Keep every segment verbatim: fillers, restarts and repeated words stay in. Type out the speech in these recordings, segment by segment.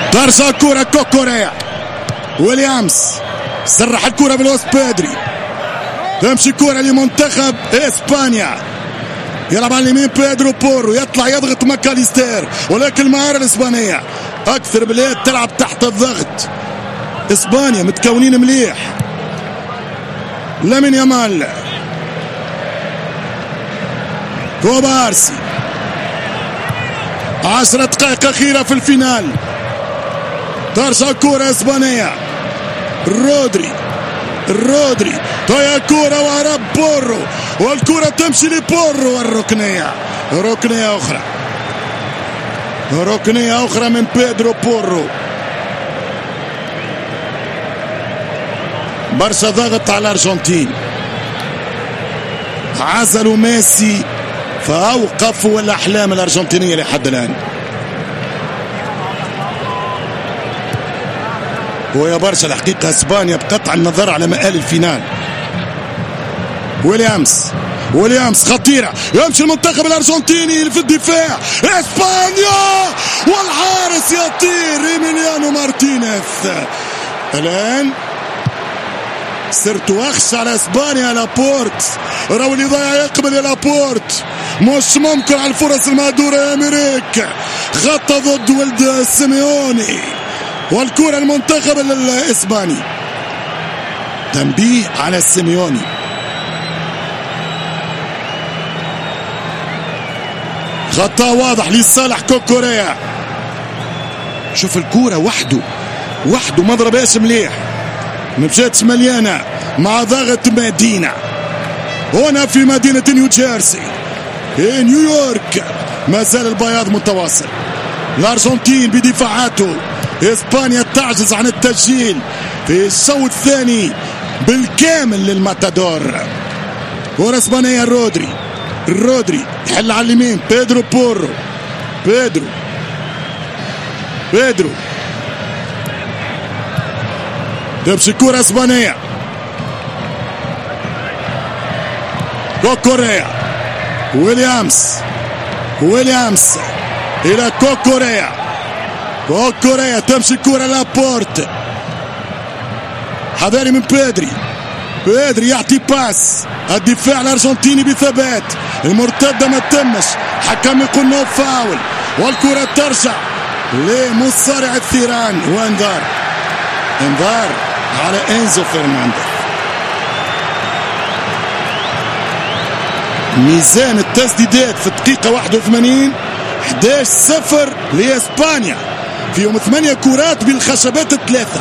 ترجع الكرة كوكوريا. ويليامز سرح الكرة بالوسط بيدري. تمشي الكرة لمنتخب اسبانيا. يلعب على اليمين بيدرو بورو. يطلع يضغط ماكاليستير. ولكن المهارة الاسبانية اكثر بلاد تلعب تحت الضغط. اسبانيا متكونين مليح. لامين يامال. كوبارسي. عشرة دقائق أخيرة في الفينال. ترجع كرة إسبانية. رودري رودري طيب كرة وراء بورو. والكرة تمشي لبورو. والركنية ركنية أخرى. ركنية أخرى من بيدرو بورو. برشا ضغط على الأرجنتين. عزلوا ميسي فأوقفوا الأحلام الأرجنتينية لحد الآن. ويا برشا الحقيقة اسبانيا بقطع النظر على مآل الفينال. ويليامز ويليامز خطيرة. يمشي المنتخب الأرجنتيني في الدفاع. اسبانيا والحارس يطير إيميليانو مارتينيز. الآن صرت أخشى على اسبانيا. لابورت راهو اللي ضايع يقبل يا لابورت. مش ممكن على الفرص المهدورة يا أمريكا. خطة ضد ولد سيميوني. والكرة المنتخب الإسباني. تنبيه على سيميوني. خطأ واضح لصالح كوكوريا. شوف الكرة وحده وحده ما ضربهاش مليح. ما مشاتش مليانة مع ضغط مدينة. هنا في مدينة نيوجيرسي في نيويورك ما زال البياض متواصل. الأرجنتين بدفاعاته. إسبانيا تعجز عن التسجيل في الشوط الثاني بالكامل للماتادور. كرة إسبانية. رودري رودري يحل على اليمين. بيدرو بورو. بيدرو بيدرو تمشي كرة إسبانية. كوكوريا. ويليامز ويليامز إلى كوكوريا. كوكوريا تمشي كرة لابورت. حذاري من بيدري. بيدري يعطي باس. الدفاع الأرجنتيني بثبات. المرتدة ما تمش. حكم يقول نو فاول. والكرة ترجع لمصارع الثيران. وانذار انذار على إنزو فرنانديز. ميزان التسديدات في الدقيقة واحد وثمانين أحد عشر صفر لإسبانيا. فيهم ثمانية كرات بالخشبات الثلاثة.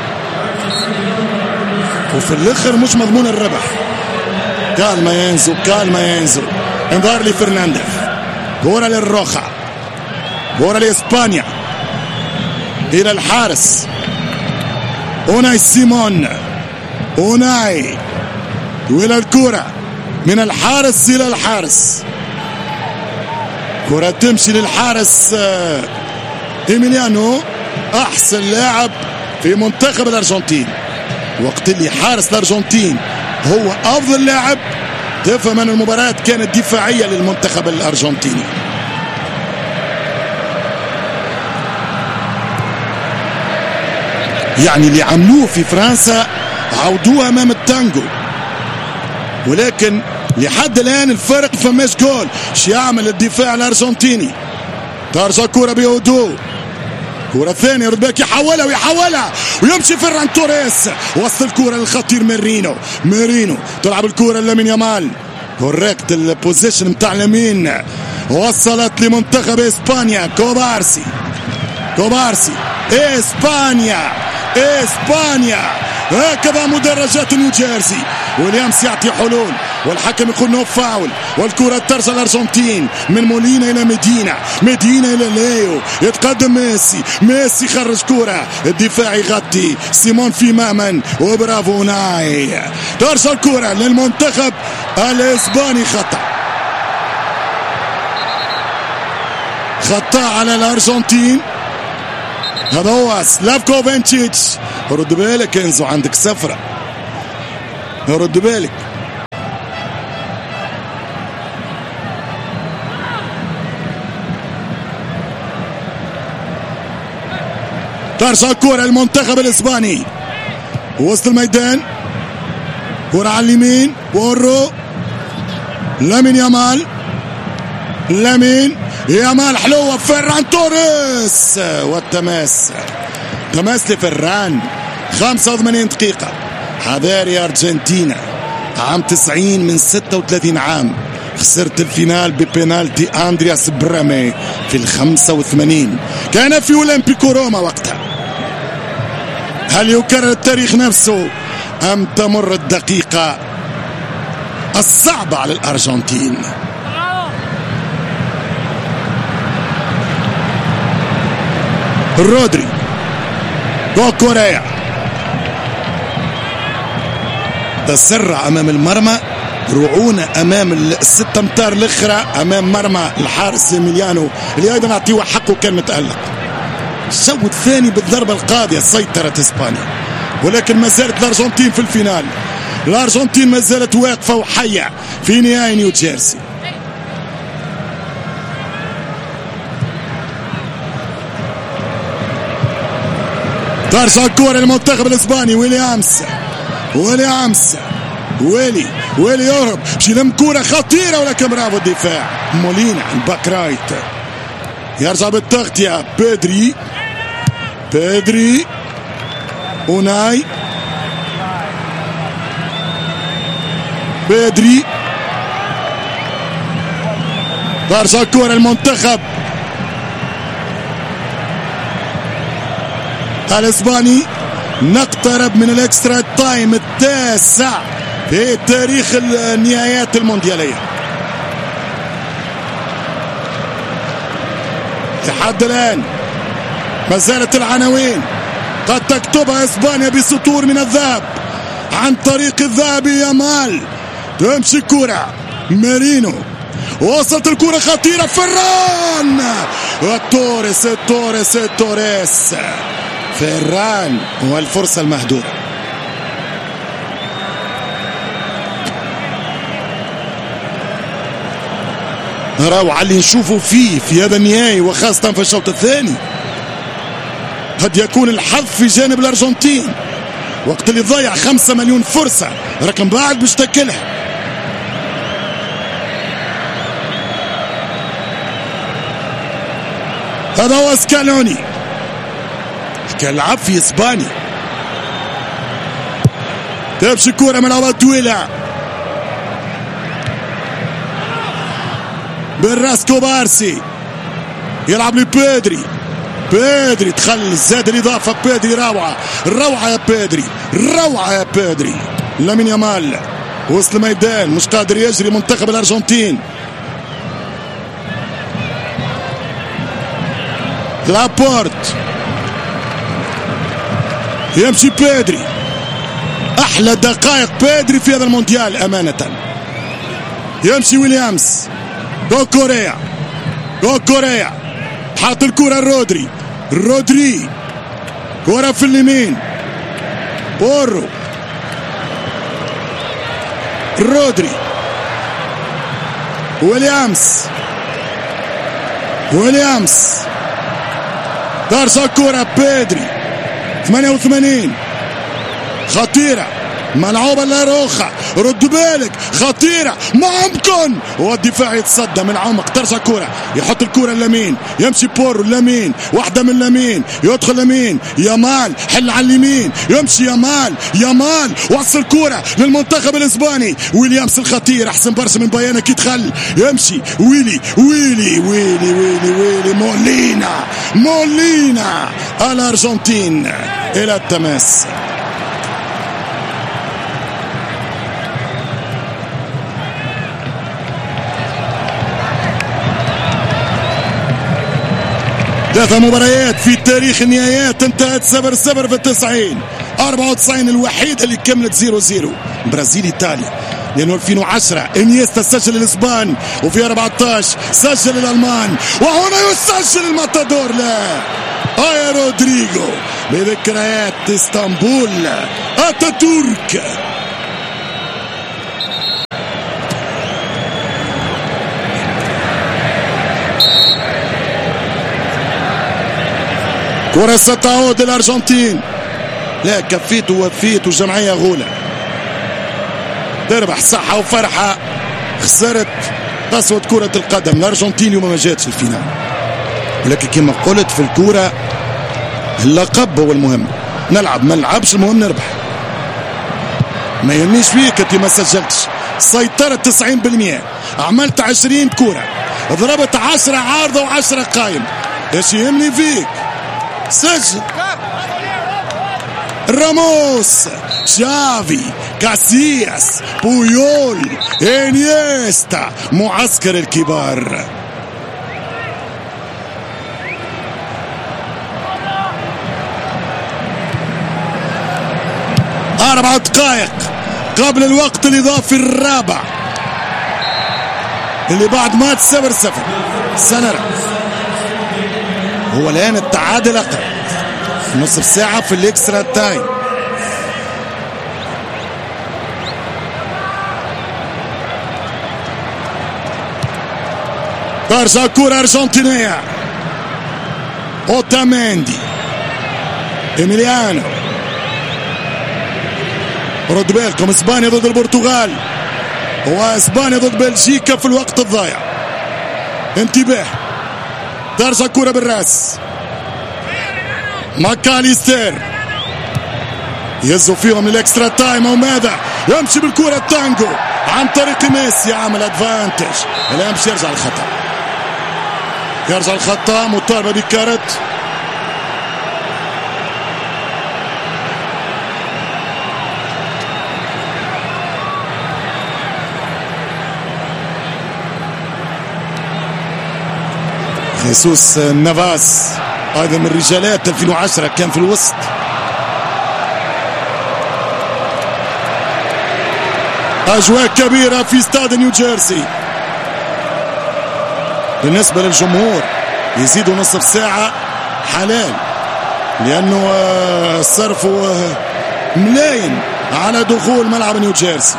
وفي الآخر مش مضمون الربح. كالما ينزو كالما ينزو. انذار لفرنانديز. كرة للروخا. كرة لإسبانيا إلى الحارس أوناي سيمون. أوناي وإلى الكرة من الحارس إلى الحارس. كرة تمشي للحارس إيميليانو. أحسن لاعب في منتخب الأرجنتين. وقت اللي حارس الأرجنتين هو أفضل لاعب تفهم أن المباراة كانت دفاعية للمنتخب الأرجنتيني. يعني اللي عملوه في فرنسا عودوه أمام التانجو. ولكن لحد الآن الفرق فماش جول. شو يعمل الدفاع الأرجنتيني؟ ترجع كرة بهدوء. كرة ثانية رودباك يحولها ويحولها ويمشي فيران توريس. وصل الكرة للخطير ميرينو. ميرينو تلعب الكرة لامين يامال. كوريكت البوزيشن متاع لامين. وصلت لمنتخب اسبانيا. كوبارسي كوبارسي. اسبانيا اسبانيا هكذا مدرجات نيوجيرسي. ويليامز يعطي حلول والحكم يقول نو فاول. والكرة ترجع الأرجنتين من مولينا إلى مدينة. مدينة إلى ليو. يتقدم ميسي. ميسي خرج كرة. الدفاع يغطي. سيمون في مأمن. وبرافو ناي. ترجع الكرة للمنتخب الإسباني. خطأ خطأ على الأرجنتين. هذا هو سلافكو فينتشيتش. رد بالك انزو عندك سفرة. رد بالك. ترجع الكرة المنتخب الاسباني وسط الميدان، كرة على اليمين، بورو، لامين يامال، لامين يامال حلوة، فران توريس والتماس، تماس لفران. خمسة وثمانين دقيقة. حذار يا أرجنتينا، عام تسعين من ستة وثلاثين عام خسرت الفينال ببنالتي أندرياس برامي في الخمسة وثمانين، كان في أولمبيكو روما وقتها. هل يكرر التاريخ نفسه أم تمر الدقيقة الصعبة على الأرجنتين؟ رودري، كوكوريا تسرع أمام المرمى، رعونة أمام الست أمتار الأخرى أمام مرمى الحارس إيميليانو اللي أيضا أعطيه حقه، كان متألق. الشوط الثاني بالضربة القاضية سيطرت إسبانيا، ولكن ما زالت الأرجنتين في الفينال. الأرجنتين ما زالت واقفة وحية في نهائي نيو جيرسي. ترجع الكرة للمنتخب الإسباني، ويليامز، ويليامز، ويلي ويلي يهرب، يلم كرة خطيرة ولكن برافو الدفاع. مولينا الباك رايت يرجع بالتغطية، بيدري، بيدري، أوناي، بيدري، ترجع الكرة المنتخب الإسباني. نقترب من الاكسترا تايم التاسع في تاريخ النهايات المونديالية. لحد الآن ما زالت العناوين قد تكتبها إسبانيا بسطور من الذهب عن طريق الذهبي يامال. تمشي الكرة، مارينو، وصلت الكرة خطيرة، فران، توريس توريس توريس فران، والفرصة المهدورة. روعة اللي نشوفه فيه في هذا النهائي، وخاصة في الشوط الثاني. قد يكون الحظ في جانب الأرجنتين وقت اللي ضيع خمسة مليون فرصة، لكن بعد باش تاكلها. هذا هو سكالوني، كان لعب في اسبانيا. تمشي الكرة ملعوبة طويلة بالراس، كوبارسي يلعب لبيدري، بيدري دخل، زاد الإضافة، بيدري روعة، روعة يا بيدري، روعة يا بيدري. لامين يامال وسط الميدان مش قادر يجري منتخب الأرجنتين. لابورت، يمشي بيدري، أحلى دقائق بيدري في هذا المونديال أمانة. يمشي ويليامز، كوكوريا، كوكوريا حاط الكرة رودري، رودري كرة في اليمين، بورو، رودري، ويليامز، ويليامز ترجع الكرة، بيدري ثمانية وثمانين، خطيرة، ملعوبة لاروخا، رد بالك، خطيرة، ما يمكن، والدفاع يتصدى من عمق. ترجع كرة، يحط الكرة لامين، يمشي بورو، لامين، واحدة من لامين، يدخل لامين، يامال حل على اليمين، يمشي يامال، يامال وصل كرة للمنتخب الاسباني. ويليامز الخطير، احسن برشا من بايانا كي دخل، يمشي ويلي ويلي ويلي ويلي ويلي مولينا، مولينا الارجنتين الى التماس. ثلاث مباريات في تاريخ النهايات انتهت صفر صفر في التسعين، أربعة وتسعين الوحيدة اللي كملت صفر صفر. برازيل إيطاليا، لأنه ألفين وعشرة انيستا سجل الإسبان، وفي أربعة عشر سجل الألمان، وهنا يسجل الماتادور. لا آيا رودريغو بذكريات اسطنبول، أتاتورك. كرة ستعود للأرجنتين. لا كفيت ووفيت وجمعية غولة. تربح صحة وفرحة. خسرت قسوة كرة القدم. الأرجنتين اليوم ما جاتش الفينال، ولكن كما قلت في الكرة اللقب هو المهم. نلعب ما نلعبش المهم نربح. ما يهمنيش فيك انت ما سجلتش. سيطرت تسعين بالمئة، عملت عشرين كرة، ضربت عشرة عارضة وعشرة قايم. ايش يهمني فيك؟ سجل. راموس، شافي، كاسياس، بويول، انيستا، معسكر الكبار. أربع دقائق قبل الوقت الإضافي الرابع اللي بعد مات صفر صفر. سنرى هو الآن التعادل أقرب. نصف ساعة في الإكسترا تايم. ترجع كرة أرجنتينية. أوتاميندي، إيميليانو. رد بالكم، اسبانيا ضد البرتغال واسبانيا ضد بلجيكا في الوقت الضايع. انتباه. ترجع كرة بالراس. ماكاليستر يزوا فيهم للاكسترا تايم وماذا؟ يمشي بالكرة التانجو عن طريق ميسي، يعمل ادفانتج. لا يمشي، يرجع الخطأ. يرجع الخطأ. مطالبة بكارت. خيسوس نافاس هذا من رجالات ألفين وعشرة، كان في الوسط. أجواء كبيرة في استاد نيو جيرسي. بالنسبة للجمهور يزيدوا نصف ساعة حلال، لأنه صرفوا ملايين على دخول ملعب نيو جيرسي.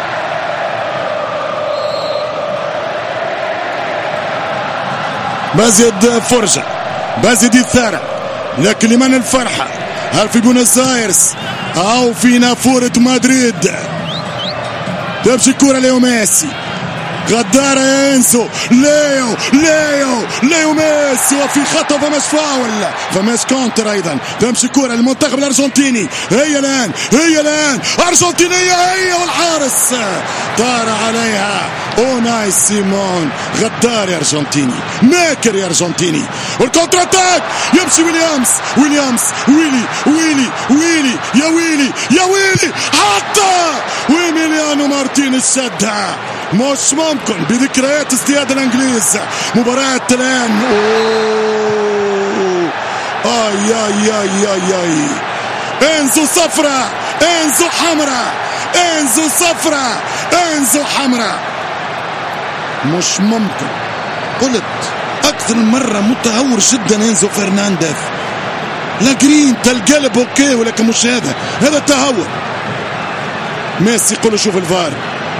بازيد فرجة، بازيد الثارة، لكن لمن الفرحة؟ هل في بونس ايرس او في نافورة مدريد؟ تمشي الكرة ليو ميسي، غدارة يا انسو، ليو ليو ليو ميسي، وفي خطأ فماش فاول فماش كونتر ايضا. تمشي الكرة للمنتخب الارجنتيني. هي الان هي الان ارجنتينية، هي والحارس طار عليها اوناي سيمون. غدار يا ارجنتيني، ماكر يا ارجنتيني. والكونتر اتاك، يمشي ويليامز ويليامز ويلي ويلي ويلي يا ويلي يا ويلي، حتى وإيميليانو مارتينيز شدها. مش ممكن بذكريات استياد الانجليز. مباراة الان. اوه اي اي اي اي اي انزو صفرة، انزو حمراء، انزو صفرة، انزو حمراء. مش ممكن. قلت اكثر مرة متهور جدا انزو فرنانديز. لا جرين القلب اوكي، ولكن مش هذا، هذا تهور. ميسي يقول له شوف الفار.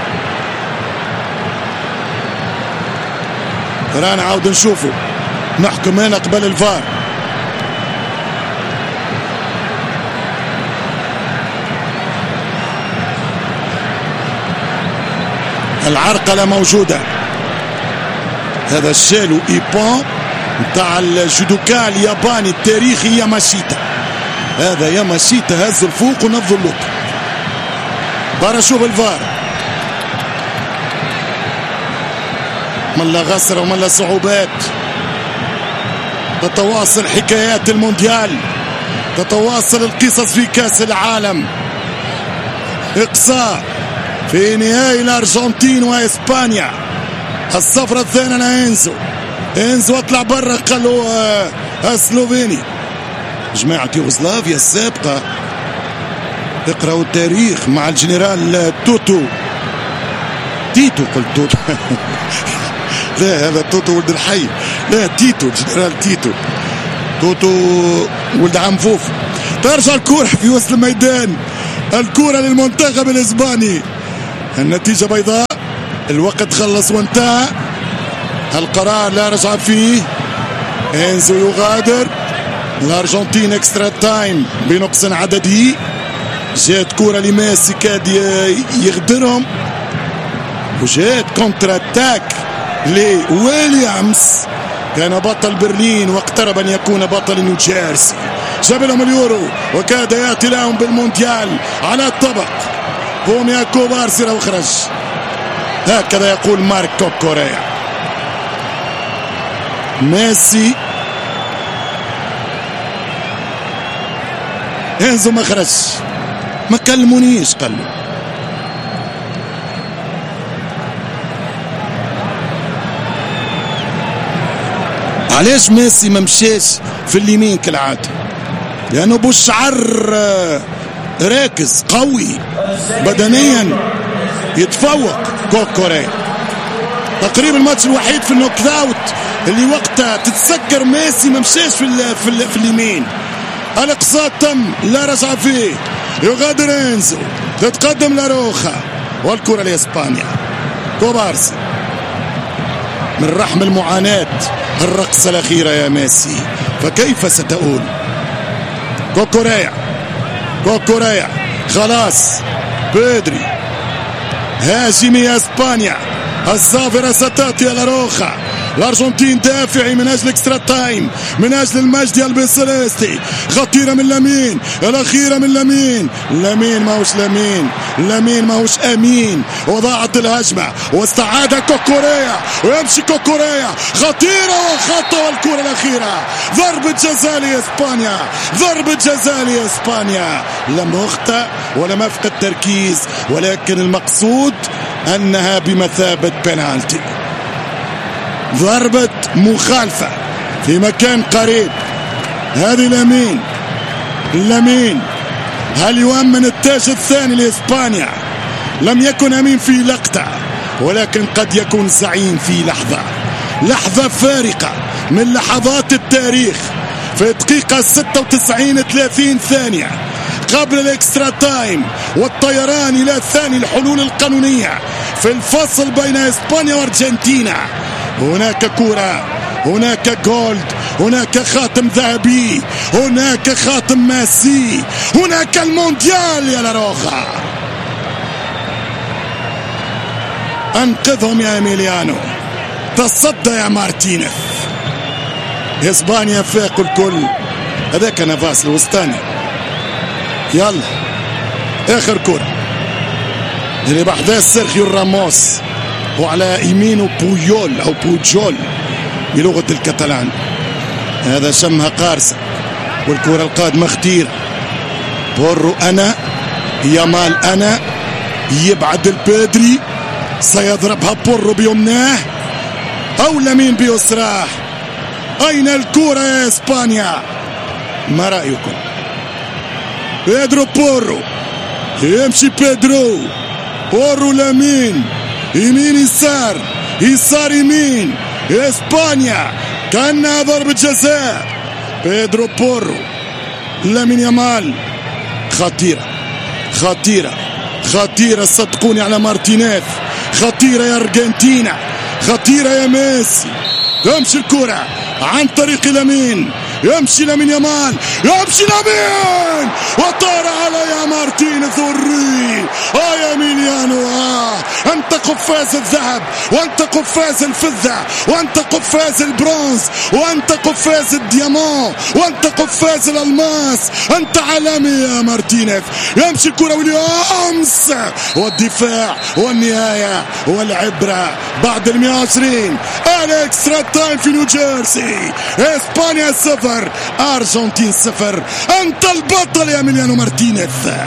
رانا عاود نشوفه، نحكم هنا قبل الفار. العرقلة موجودة. هذا الشالو ايبون نتاع الجودوكا الياباني التاريخي ياماشيتا. هذا ياماشيتا هزوا الفوق ونفضوا اللوط. برا شوف الفار. ملا غسرة وملا صعوبات. تتواصل حكايات المونديال، تتواصل القصص في كأس العالم. إقصاء في نهائي الأرجنتين وإسبانيا. الصفرة الثانية لإنزو. إنزو اطلع برا، قالوا السلوفيني. جماعة يوغوسلافيا السابقة اقرأوا التاريخ مع الجنرال توتو تيتو. قلت توتو لا، هذا توتو ولد الحي. لا، تيتو، جنرال تيتو. توتو ولد عم فوف. ترجع الكرة في وسط الميدان. الكرة للمنتخب الإسباني. النتيجة بيضاء. الوقت خلص وانتهى. القرار لا رجع فيه. إنزو يغادر. الارجنتين اكسترا تايم بنقص عددي. جات كرة لميسي كاد يغدرهم، وجات كونتر اتاك لويليامز كان بطل برلين واقترب ان يكون بطل نيوجيرسي. جاب لهم اليورو وكاد ياتي لهم بالمونديال على الطبق. بوميا كوبارسي وخرج، هكذا يقول مارك كوكوريا. ميسي انزو ما خرج، ما كلمونيش قالوا. علاش ميسي ما مشاش في اليمين كالعاده؟ لانه بوشعر راكز قوي بدنيا يتفوق كوكوريا. تقريبا الماتش الوحيد في النوك اوت اللي وقتها تتسكر ميسي ما مشاش في ال في, ال في اليمين. الاقصاء تم، لا رجع فيه. يغادر انزو، تتقدم لاروخا والكرة لاسبانيا. كوبارسي من رحم المعاناة الرقصة الأخيرة يا ميسي، فكيف ستؤول؟ كوكوريا كوكوريا خلاص. بيدري هاجمي اسبانيا، الظافرة ستأتي لاروخا. الارجنتين دافعي من اجل اكسترا تايم، من اجل المجد البيسليستي. خطيره من لامين، الاخيره من لامين. لامين ماهوش لامين، لامين ماهوش امين. وضاعت الهجمه واستعاد كوكوريا، ويمشي كوكوريا خطيره وخطه. والكره الاخيره ضربه جزاء لاسبانيا، ضربه جزاء لاسبانيا. لم اخطئ ولم افقد تركيز، ولكن المقصود انها بمثابه بنالتي. ضربة مخالفة في مكان قريب. هذه لامين، لامين هل يؤمن التاج الثاني لإسبانيا؟ لم يكن أمين في لقطة، ولكن قد يكون زعيم في لحظة، لحظة فارقة من لحظات التاريخ. في الدقيقة ستة وتسعين ثلاثين ثانية قبل الاكسترا تايم والطيران إلى ثاني الحلول القانونية في الفصل بين إسبانيا وأرجنتينا. هناك كرة، هناك جولد، هناك خاتم ذهبي، هناك خاتم ميسي، هناك المونديال يا لاروخا. انقذهم يا إيميليانو، تصدى يا مارتينيز. اسبانيا فاق الكل. هذاك نافاس الوسطاني. يلا اخر كرة اللي بحذاس سيرخيو راموس، وعلى يمينه بويول او بوجول بلغة الكتالان. هذا شمها قارصة، والكرة القادمة خطيرة. بورو انا، يامال انا، يبعد البيدري، سيضربها بورو بيمناه او لامين بيسراه. اين الكرة يا اسبانيا؟ ما رأيكم؟ بيدرو بورو، يمشي بيدرو، بورو لامين، يمين يسار، يسار يمين. اسبانيا كانها ضربة جزاء. بيدرو بورو، لامين يامال. خطيرة خطيرة خطيرة، صدقوني على مارتينيز. خطيرة يا أرجنتينا، خطيرة يا ميسي. يمشي الكرة عن طريق لامين، يمشي لامين يامال، يمشي لامين وطار على يا مارتينيز وري. اه يا ميليانو، اه انت قفاز الذهب، وانت قفاز الفضة، وانت قفاز البرونز، وانت قفاز الديامون، وانت قفاز الالماس. انت عالمي يا مارتينيز. يمشي الكرة ويليامز، والدفاع والنهاية والعبرة بعد المئة وعشرين. الاكسترا تايم في نيوجيرسي. اسبانيا صفر، أرجنتين صفر. أنت البطل يا إيميليانو مارتينيز.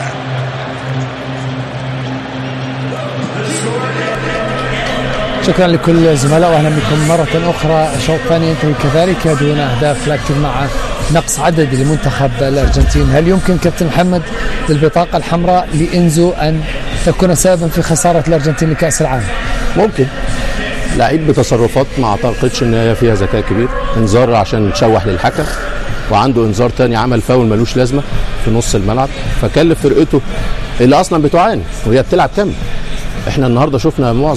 شكرا لكل الزملاء واهلا بكم مرة أخرى. الشوط الثاني ينتهي كذلك دون أهداف، لكن مع نقص عدد لمنتخب الأرجنتين. هل يمكن كابتن محمد للبطاقة الحمراء لإنزو أن تكون سببا في خسارة الأرجنتين لكأس العالم؟ ممكن. لعيب بتصرفات ما اعتقدش ان هي فيها ذكاء كبير. انذار عشان تشوح للحكم، وعنده انذار تاني عمل فاول ملوش لازمه في نص الملعب، فكلف فرقته اللي اصلا بتعاني وهي بتلعب كامل. احنا النهارده شفنا معظم